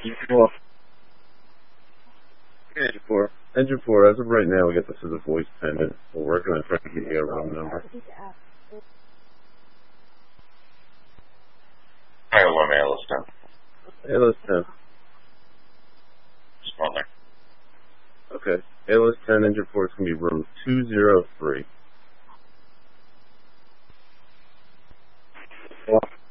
Well, Engine 4, as of right now, we got this as a voice pendant. We're working on trying to get you a wrong number. Iowa mail is done. ALS 10. Smaller. Okay. ALS 10, Engine 4 is going to be room 203.